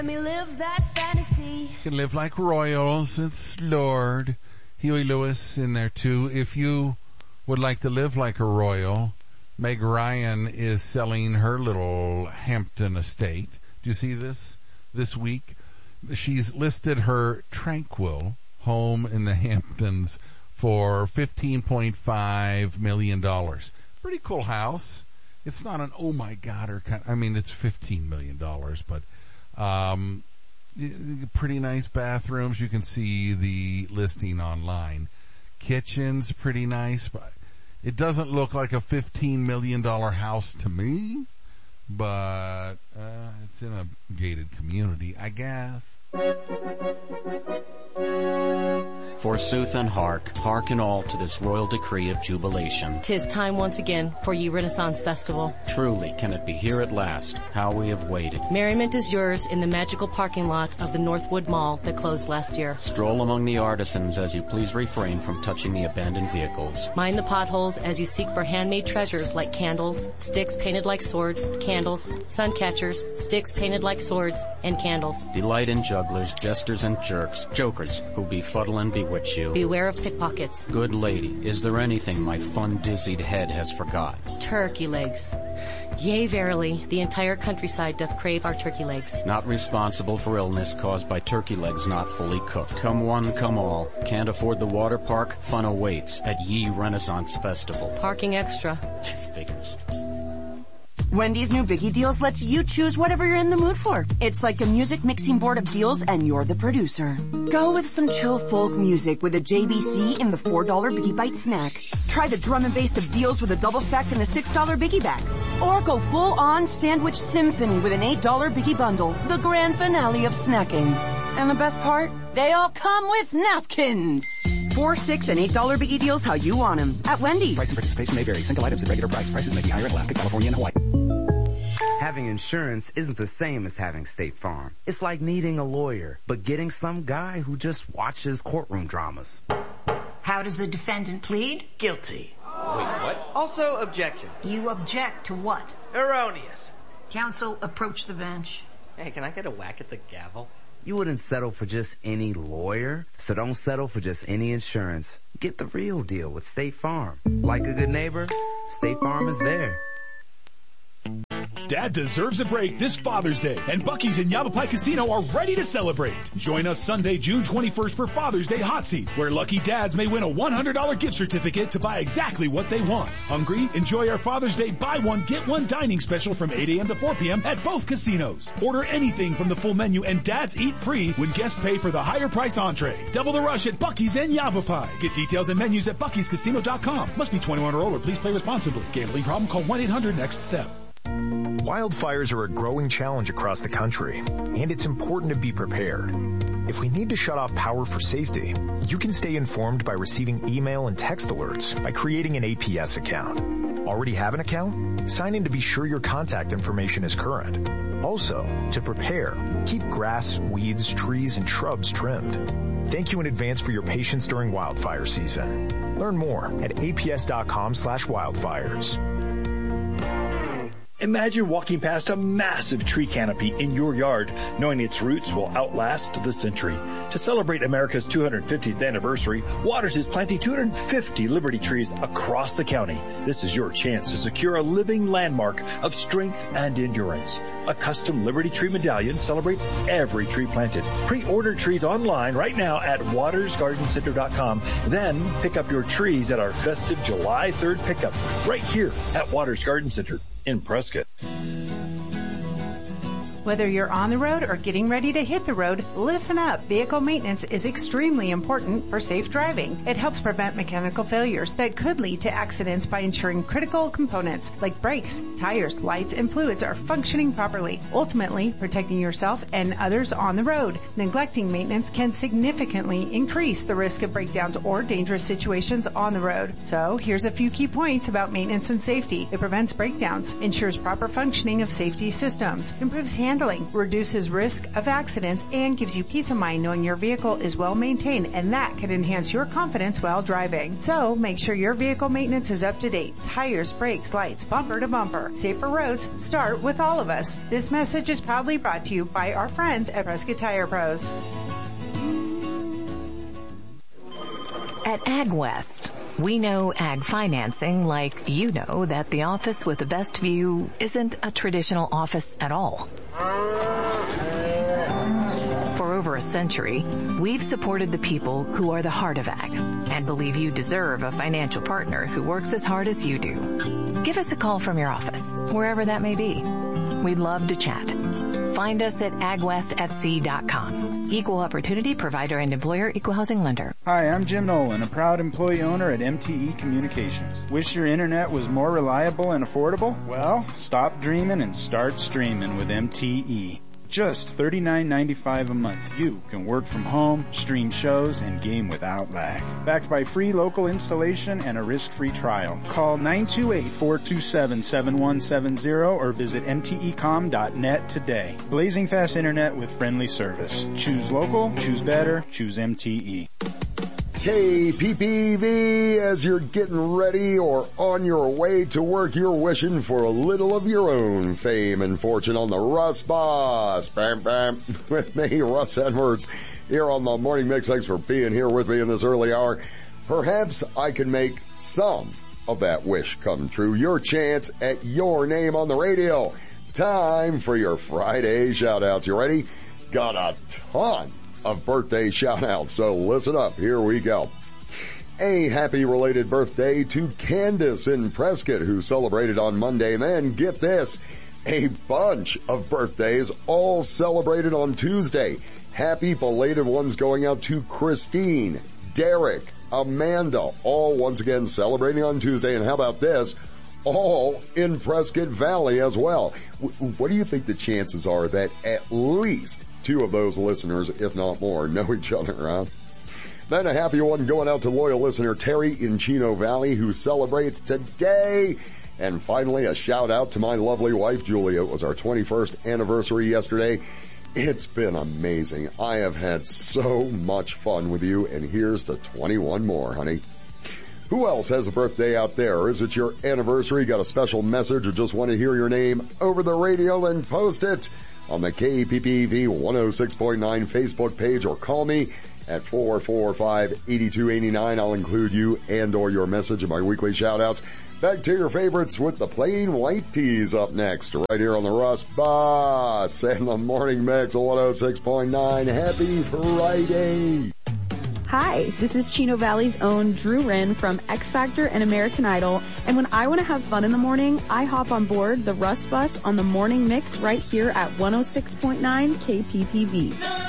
Let me live that fantasy. You can live like royals. It's Lord. Huey Lewis in there too. If you would like to live like a royal, Meg Ryan is selling her little Hampton estate. Do you see this week? She's listed her tranquil home in the Hamptons for $15.5 million. Pretty cool house. It's not an oh my god or kind. I mean, it's $15 million, but pretty nice bathrooms. You can see the listing online. Kitchen's pretty nice, but it doesn't look like a $15 million house to me. But it's in a gated community, I guess. Forsooth and hark all to this royal decree of jubilation. 'Tis time once again for ye Renaissance Festival. Truly, can it be here at last? How we have waited. Merriment is yours in the magical parking lot of the Northwood Mall that closed last year. Stroll among the artisans as you please refrain from touching the abandoned vehicles. Mind the potholes as you seek for handmade treasures like candles, sticks painted like swords, candles, sun catchers, sticks painted like swords, and candles. Delight in jugglers, jesters, and jokers who befuddle and bewitch you. Beware of pickpockets. Good lady, is there anything my fun-dizzied head has forgot? Turkey legs. Yea, verily, the entire countryside doth crave our turkey legs. Not responsible for illness caused by turkey legs not fully cooked. Come one, come all. Can't afford the water park? Fun awaits at Ye Renaissance Festival. Parking extra. Figures. Wendy's new Biggie Deals lets you choose whatever you're in the mood for. It's like a music mixing board of deals and you're the producer. Go with some chill folk music with a JBC in the $4 Biggie Bite snack. Try the drum and bass of deals with a double stack and a $6 Biggie bag. Or go full on sandwich symphony with an $8 Biggie bundle. The grand finale of snacking. And the best part? They all come with napkins. $4, $6, and $8 Biggie Deals how you want them. At Wendy's. Price and participation may vary. Single items at regular price. Prices may be higher in Alaska, California, and Hawaii. Having insurance isn't the same as having State Farm. It's like needing a lawyer, but getting some guy who just watches courtroom dramas. How does the defendant plead? Guilty. Wait, what? Also, objection. You object to what? Erroneous. Counsel, approach the bench. Hey, can I get a whack at the gavel? You wouldn't settle for just any lawyer, so don't settle for just any insurance. Get the real deal with State Farm. Like a good neighbor, State Farm is there. Dad deserves a break this Father's Day, and Buc-ee's and Yavapai Casino are ready to celebrate. Join us Sunday, June 21st for Father's Day Hot Seats, where lucky dads may win a $100 gift certificate to buy exactly what they want. Hungry? Enjoy our Father's Day buy one, get one dining special from 8 a.m. to 4 p.m. at both casinos. Order anything from the full menu and dads eat free when guests pay for the higher priced entree. Double the rush at Buc-ee's and Yavapai. Get details and menus at buckiescasino.com. Must be 21 or older. Please play responsibly. Gambling problem? Call 1-800-NEXT-STEP. Wildfires are a growing challenge across the country, and it's important to be prepared. If we need to shut off power for safety, you can stay informed by receiving email and text alerts by creating an APS account. Already have an account? Sign in to be sure your contact information is current. Also, to prepare, keep grass, weeds, trees, and shrubs trimmed. Thank you in advance for your patience during wildfire season. Learn more at aps.com/wildfires. Imagine walking past a massive tree canopy in your yard, knowing its roots will outlast the century. To celebrate America's 250th anniversary, Waters is planting 250 Liberty trees across the county. This is your chance to secure a living landmark of strength and endurance. A custom Liberty Tree medallion celebrates every tree planted. Pre-order trees online right now at watersgardencenter.com. Then pick up your trees at our festive July 3rd pickup right here at Waters Garden Center in Prescott. Whether you're on the road or getting ready to hit the road, listen up. Vehicle maintenance is extremely important for safe driving. It helps prevent mechanical failures that could lead to accidents by ensuring critical components like brakes, tires, lights, and fluids are functioning properly, ultimately protecting yourself and others on the road. Neglecting maintenance can significantly increase the risk of breakdowns or dangerous situations on the road. So here's a few key points about maintenance and safety. It prevents breakdowns, ensures proper functioning of safety systems, improves handling handling, reduces risk of accidents, and gives you peace of mind knowing your vehicle is well maintained, and that can enhance your confidence while driving. So make sure your vehicle maintenance is up to date. Tires, brakes, lights, bumper to bumper. Safer roads start with all of us. This message is proudly brought to you by our friends at Prescott Tire Pros. At AgWest, we know ag financing like you know that the office with the best view isn't a traditional office at all. For over a century, we've supported the people who are the heart of ag and believe you deserve a financial partner who works as hard as you do. Give us a call from your office, wherever that may be. We'd love to chat. Find us at agwestfc.com. Equal opportunity provider and employer, equal housing lender. Hi, I'm Jim Nolan, a proud employee owner at MTE Communications. Wish your internet was more reliable and affordable? Well, stop dreaming and start streaming with MTE. Just $39.95 a month. You can work from home, stream shows, and game without lag. Backed by free local installation and a risk-free trial. Call 928-427-7170 or visit mtecom.net today. Blazing fast internet with friendly service. Choose local, choose better, choose MTE. KPPV, as you're getting ready or on your way to work, you're wishing for a little of your own fame and fortune on the Russ Boss. Bam, bam. With me, Russ Edwards, here on the Morning Mix. Thanks for being here with me in this early hour. Perhaps I can make some of that wish come true. Your chance at your name on the radio. Time for your Friday shout-outs. You ready? Got a ton of birthday shout-outs, so listen up. Here we go. A happy related birthday to Candace in Prescott, who celebrated on Monday. And then, get this, a bunch of birthdays all celebrated on Tuesday. Happy belated ones going out to Christine, Derek, Amanda, all once again celebrating on Tuesday. And how about this? All in Prescott Valley as well. What do you think the chances are that at least two of those listeners, if not more, know each other, huh? Then a happy one going out to loyal listener Terry in Chino Valley, who celebrates today. And finally, a shout out to my lovely wife, Julia. It was our 21st anniversary yesterday. It's been amazing. I have had so much fun with you, and here's to 21 more, honey. Who else has a birthday out there? Is it your anniversary? Got a special message or just want to hear your name over the radio? Then post it on the KPPV 106.9 Facebook page or call me at 445-8289. I'll include you and or your message in my weekly shout-outs. Back to your favorites with the Plain White Tees up next, right here on the Russ Boss and the Morning Mix 106.9. Happy Friday! Hi, this is Chino Valley's own Drew Wren from X Factor and American Idol, and when I want to have fun in the morning, I hop on board the Russ Bus on the Morning Mix right here at 106.9 KPPV.